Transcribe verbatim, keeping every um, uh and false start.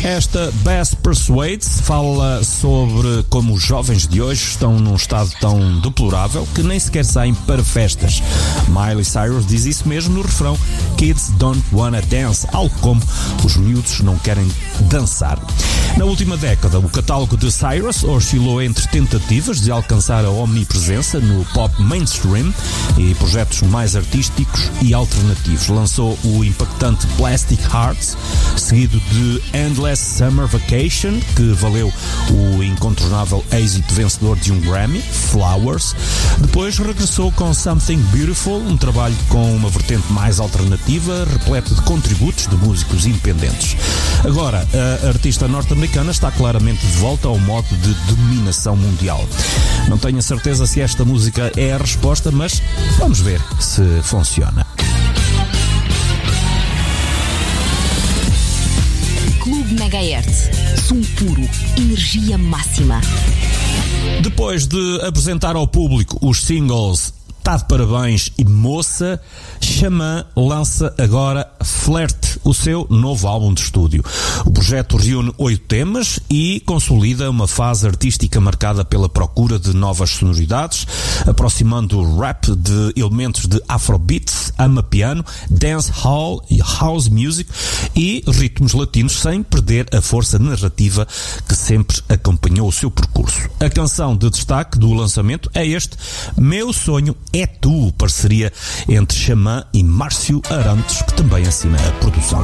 Esta Best Persuades fala sobre como os jovens de hoje estão num estado tão deplorável que nem sequer saem para festas. Miley Cyrus diz isso mesmo no refrão Kids Don't Wanna Dance, algo como os miúdos não querem dançar. Na última década, o catálogo de Cyrus oscilou entre tentativas de alcançar a omnipresença no pop mainstream e projetos mais artísticos e alternativos. Lançou o impactante Plastic Hearts, seguido de Endless Summer Vacation, que valeu o incontornável êxito vencedor de um Grammy, Flowers. Depois regressou com Something Beautiful, um trabalho com uma vertente mais alternativa, repleto de contributos de músicos independentes. Agora, a artista norte-americana está claramente de volta ao modo de dominação mundial. Não tenho a certeza se esta música é a resposta, mas vamos ver se funciona. Clube Megahertz. Som puro, energia máxima. Depois de apresentar ao público os singles Tá de Parabéns e Moça, Xamã lança agora Flirt, o seu novo álbum de estúdio. O projeto reúne oito temas e consolida uma fase artística marcada pela procura de novas sonoridades, aproximando o rap de elementos de afrobeats, amapiano, dancehall e house music e ritmos latinos, sem perder a força narrativa que sempre acompanhou o seu percurso. A canção de destaque do lançamento é este Meu Sonho É Tu, parceria entre Xamã e Márcio Arantes, que também assina a produção.